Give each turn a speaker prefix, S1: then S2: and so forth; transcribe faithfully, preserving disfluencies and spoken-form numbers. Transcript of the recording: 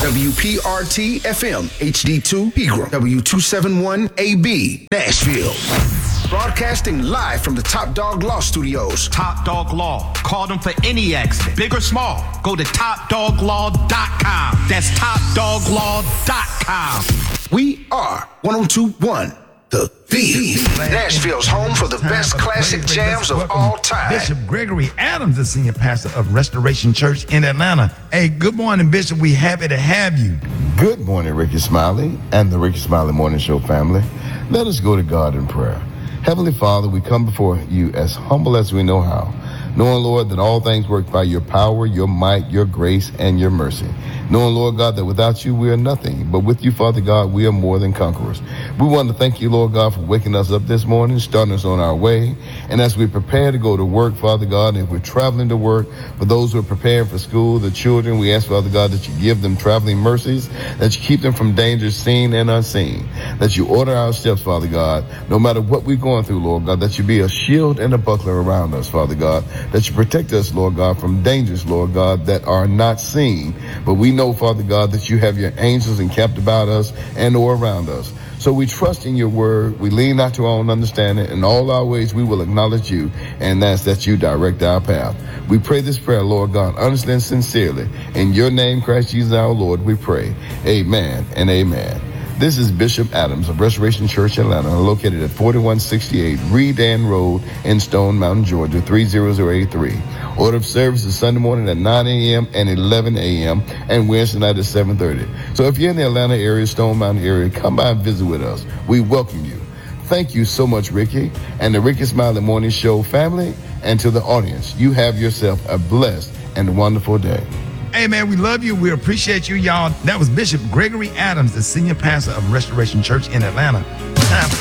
S1: W P R T F M, H D two Pegram, W two seventy-one A B, Nashville. Broadcasting live from the Top Dog Law Studios.
S2: Top Dog Law. Call them for any accident, big or small. Go to top dog law dot com. That's top dog law dot com.
S1: We are one oh two point one, The Beat. Nashville's home for the best classic jams of all time.
S3: Bishop Gregory Adams, the senior pastor of Restoration Church in Atlanta. Hey, good morning, Bishop. We happy to have you.
S4: Good morning, Ricky Smiley and the Ricky Smiley Morning Show family. Let us go to God in prayer. Heavenly Father, we come before you as humble as we know how, knowing, Lord, that all things work by your power, your might, your grace, and your mercy. Knowing, Lord God, that without you we are nothing, but with you, Father God, we are more than conquerors. We want to thank you, Lord God, for waking us up this morning, starting us on our way. And as we prepare to go to work, Father God, and if we're traveling to work, for those who are preparing for school, the children, we ask, Father God, that you give them traveling mercies, that you keep them from danger seen and unseen, that you order our steps, Father God, no matter what we're going through, Lord God, that you be a shield and a buckler around us, Father God, that you protect us, Lord God, from dangers, Lord God, that are not seen, but we know, Father God, that you have your angels encamped about us and or around us. So we trust in your word. We lean not to our own understanding. In all our ways, we will acknowledge you, and that's that you direct our path. We pray this prayer, Lord God, honestly and sincerely. In your name, Christ Jesus our Lord, we pray. Amen and amen. This is Bishop Adams of Restoration Church Atlanta, located at forty-one sixty-eight Redan Road in Stone Mountain, Georgia, three zero zero eight three. Order of service is Sunday morning at nine a.m. and eleven a.m. and Wednesday night at seven thirty. So if you're in the Atlanta area, Stone Mountain area, come by and visit with us. We welcome you. Thank you so much, Ricky, and the Ricky Smiley Morning Show family, and to the audience. You have yourself a blessed and wonderful day.
S3: Hey, man, we love you. We appreciate you, y'all. That was Bishop Gregory Adams, the senior pastor of Restoration Church in Atlanta. Time for